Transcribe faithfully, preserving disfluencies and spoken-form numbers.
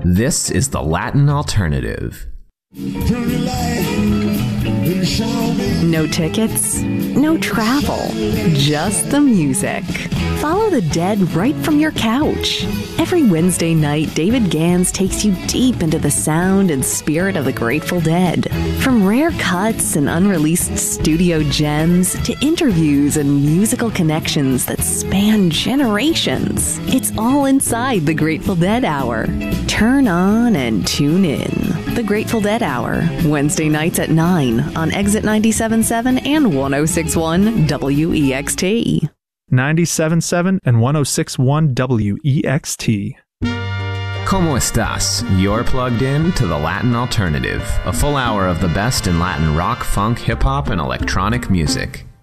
This is the Latin Alternative. No tickets, no travel, just the music. Follow the Dead right from your couch. Every Wednesday night, David Gans takes you deep into the sound and spirit of the Grateful Dead. From rare cuts and unreleased studio gems to interviews and musical connections that span generations. It's all inside the Grateful Dead Hour. Turn on and tune in. The Grateful Dead Hour, Wednesday nights at nine on Exit ninety-seven point seven and one oh six point one W E X T. ninety-seven point seven and one oh six point one W E X T. Como estas? You're plugged in to the Latin Alternative, a full hour of the best in Latin rock, funk, hip-hop, and electronic music.